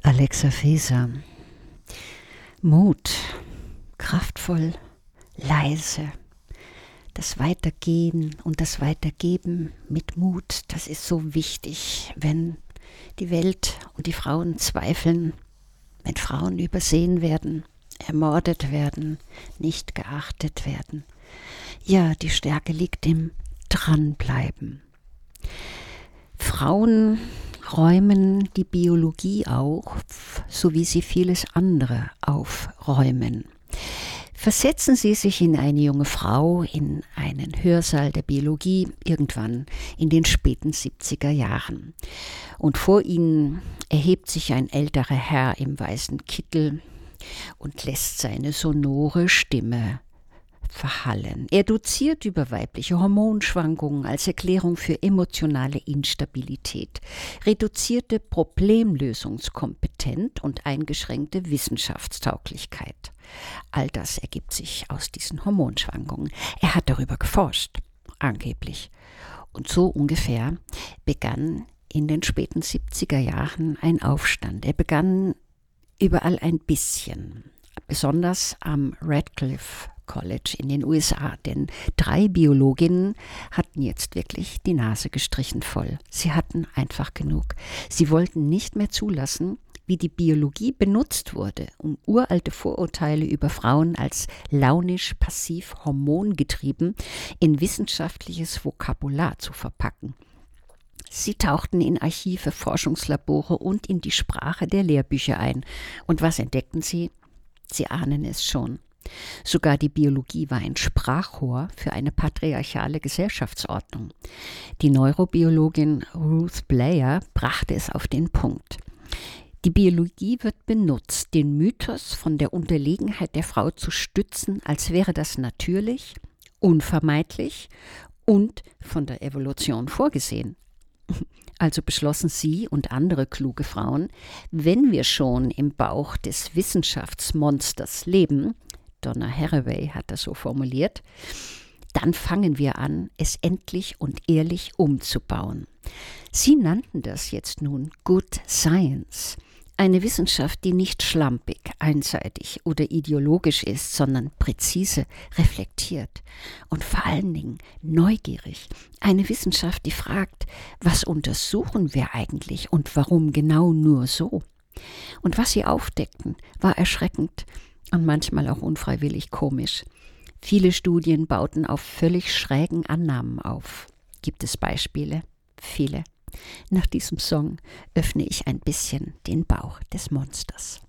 Alexa Feser. Mut, kraftvoll, leise. Das Weitergehen und das Weitergeben mit Mut, das ist so wichtig, wenn die Welt und die Frauen zweifeln, wenn Frauen übersehen werden, ermordet werden, nicht geachtet werden. Ja, die Stärke liegt im Dranbleiben. Frauen räumen die Biologie auf, so wie sie vieles andere aufräumen. Versetzen Sie sich in eine junge Frau in einen Hörsaal der Biologie irgendwann in den späten 70er Jahren. Und vor Ihnen erhebt sich ein älterer Herr im weißen Kittel und lässt seine sonore Stimme verhallen. Er doziert über weibliche Hormonschwankungen als Erklärung für emotionale Instabilität, reduzierte Problemlösungskompetenz und eingeschränkte Wissenschaftstauglichkeit. All das ergibt sich aus diesen Hormonschwankungen. Er hat darüber geforscht, angeblich. Und so ungefähr begann in den späten 70er Jahren ein Aufstand. Er begann überall ein bisschen, besonders am Radcliffe College in den USA, denn 3 Biologinnen hatten jetzt wirklich die Nase gestrichen voll. Sie hatten einfach genug. Sie wollten nicht mehr zulassen, wie die Biologie benutzt wurde, um uralte Vorurteile über Frauen als launisch, passiv, hormongetrieben in wissenschaftliches Vokabular zu verpacken. Sie tauchten in Archive, Forschungslabore und in die Sprache der Lehrbücher ein. Und was entdeckten sie? Sie ahnen es schon. Sogar die Biologie war ein Sprachrohr für eine patriarchale Gesellschaftsordnung. Die Neurobiologin Ruth Blair brachte es auf den Punkt. Die Biologie wird benutzt, den Mythos von der Unterlegenheit der Frau zu stützen, als wäre das natürlich, unvermeidlich und von der Evolution vorgesehen. Also beschlossen sie und andere kluge Frauen, wenn wir schon im Bauch des Wissenschaftsmonsters leben, Donna Haraway hat das so formuliert, dann fangen wir an, es endlich und ehrlich umzubauen. Sie nannten das jetzt nun Good Science, eine Wissenschaft, die nicht schlampig, einseitig oder ideologisch ist, sondern präzise, reflektiert und vor allen Dingen neugierig. Eine Wissenschaft, die fragt, was untersuchen wir eigentlich und warum genau nur so? Und was sie aufdeckten, war erschreckend und manchmal auch unfreiwillig komisch. Viele Studien bauten auf völlig schrägen Annahmen auf. Gibt es Beispiele? Viele. Nach diesem Song öffne ich ein bisschen den Bauch des Monsters.